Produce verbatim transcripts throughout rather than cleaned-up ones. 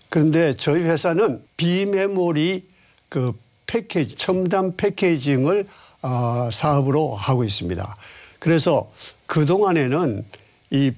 그런데 저희 회사는 비메모리 그 패키지, 첨단 패키징을 어, 사업으로 하고 있습니다. 그래서 그동안에는 이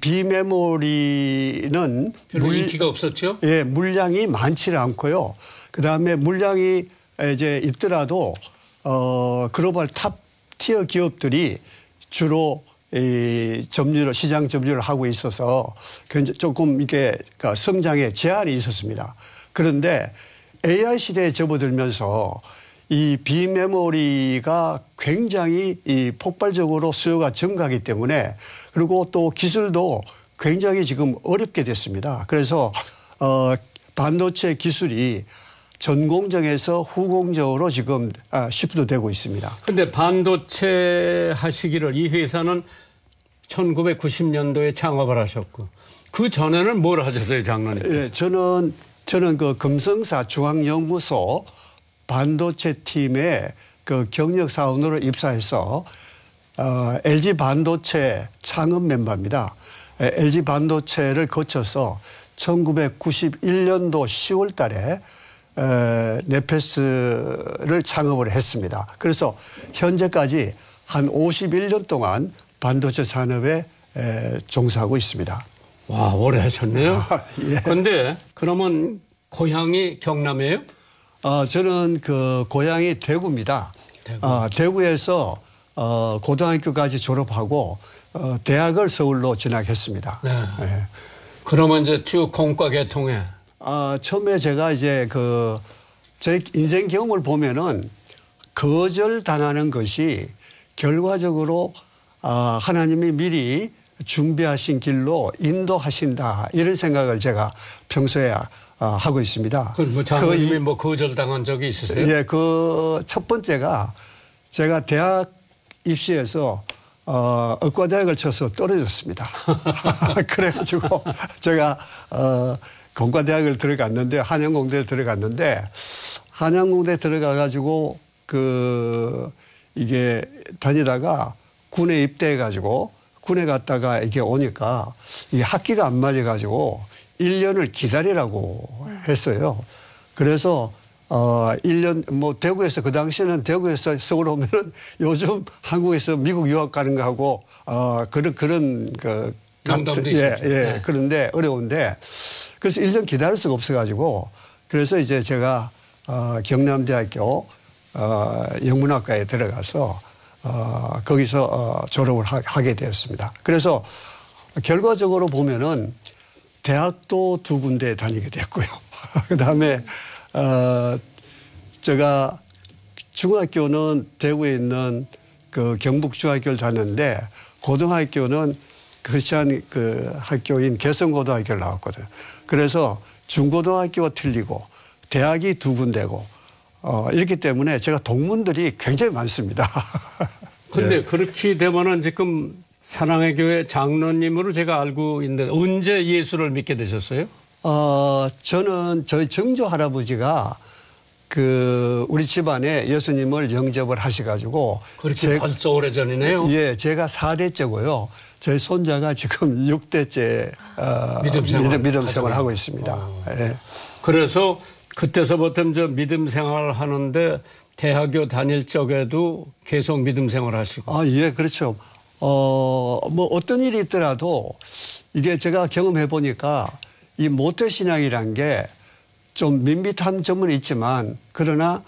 비메모리는 별로 물, 인기가 없었죠? 예, 물량이 많지는 않고요. 그다음에 물량이 이제 있더라도 어, 글로벌 탑 티어 기업들이 주로 이 점유를 시장 점유를 하고 있어서 굉장히 조금 이게 성장에 제한이 있었습니다. 그런데 에이아이 시대에 접어들면서 이 비메모리가 굉장히 이 폭발적으로 수요가 증가하기 때문에 그리고 또 기술도 굉장히 지금 어렵게 됐습니다. 그래서 어 반도체 기술이 전공정에서 후공정으로 지금 시프트 되고 있습니다. 그런데 반도체 하시기를 이 회사는 천구백구십 년도에 창업을 하셨고 그 전에는 뭘 하셨어요, 장로님? 예, 저는 저는 그 금성사 중앙연구소 반도체 팀의 그 경력 사원으로 입사해서 어, 엘지 반도체 창업 멤버입니다. 엘지 반도체를 거쳐서 천구백구십일 년도 시월 달에 에, 네페스를 창업을 했습니다. 그래서 현재까지 한 오십일 년 동안 반도체 산업에 에, 종사하고 있습니다. 와, 오래 하셨네요. 그런데 예. 그러면 고향이 경남이에요? 어, 저는 그 고향이 대구입니다. 대구. 어, 대구에서 어, 고등학교까지 졸업하고 어, 대학을 서울로 진학했습니다. 네. 예. 그러면 이제 쭉 공과 계통에. 아, 처음에 제가 이제 그 제 인생 경험을 보면은 거절당하는 것이 결과적으로 아, 하나님이 미리 준비하신 길로 인도하신다 이런 생각을 제가 평소에 아, 하고 있습니다. 그 뭐 장로님이 그 뭐 거절당한 적이 있으세요? 예, 그 첫 번째가 제가 대학 입시에서 어, 의과대학을 쳐서 떨어졌습니다. 그래가지고 제가 어, 공과대학을 들어갔는데 한양공대에 들어갔는데 한양공대에 들어가가지고 그 이게 다니다가 군에 입대해가지고 군에 갔다가 이게 오니까 이게 학기가 안 맞아가지고 일 년을 기다리라고 했어요. 그래서 어, 일 년, 뭐, 대구에서, 그 당시에는 대구에서 서울 오면은 요즘 한국에서 미국 유학 가는 거하고, 어, 그런, 그런, 그, 영담도 예, 있었죠. 예. 네. 그런데 어려운데, 그래서 일 년 기다릴 수가 없어가지고, 그래서 이제 제가, 어, 경남대학교, 어, 영문학과에 들어가서, 어, 거기서, 어, 졸업을 하, 하게 되었습니다. 그래서 결과적으로 보면은 대학도 두 군데 다니게 됐고요. 그 다음에, 어, 제가 중학교는 대구에 있는 그 경북중학교를 다녔는데 고등학교는 크리스찬 그 학교인 개성고등학교를 나왔거든요. 그래서 중고등학교가 틀리고 대학이 두 군데고 어, 이렇기 때문에 제가 동문들이 굉장히 많습니다. 근데 네. 그렇게 되면은 지금 사랑의 교회 장로님으로 제가 알고 있는데 언제 예수를 믿게 되셨어요? 어, 저는 저희 정조 할아버지가 그 우리 집안에 예수님을 영접을 하셔가지고 그렇게 제, 벌써 오래전이네요. 예, 제가 사 대째고요. 저희 손자가 지금 육 대째 어, 믿음 생활, 믿음, 믿음 생활을 하고 있습니다. 어. 예. 그래서 그때서부터 저 믿음 생활을 하는데 대학교 다닐 적에도 계속 믿음 생활을 하시고. 아, 예, 그렇죠. 어, 뭐 어떤 일이 있더라도 이게 제가 경험해 보니까 이 모태신앙이란 게 좀 밋밋한 점은 있지만 그러나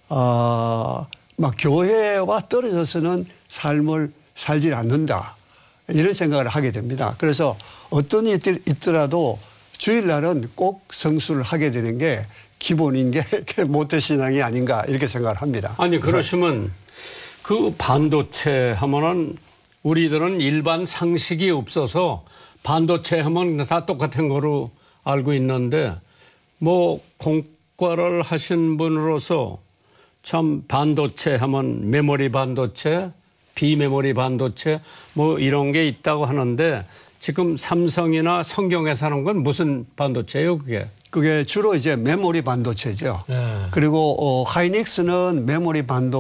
어, 막 교회와 떨어져서는 삶을 살지 않는다 이런 생각을 하게 됩니다. 그래서 어떤 일이 있더라도 주일날은 꼭 성수를 하게 되는 게 기본인 게 모태신앙이 아닌가 이렇게 생각을 합니다. 아니 그러시면 그 반도체 하면은 우리들은 일반 상식이 없어서 반도체 하면 다 똑같은 거로 알고 있는데 뭐 공과를 하신 분으로서 참 반도체 하면 메모리 반도체, 비메모리 반도체 뭐 이런 게 있다고 하는데 지금 삼성이나 성경에서 하는 건 무슨 반도체예요, 그게? 그게 주로 이제 메모리 반도체죠. 네. 그리고 어, 하이닉스는 메모리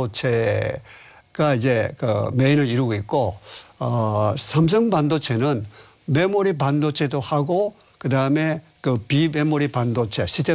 반도체가 이제 그 메인을 이루고 있고 어, 삼성 반도체는 메모리 반도체도 하고 그 다음에 그 비메모리 반도체 시스템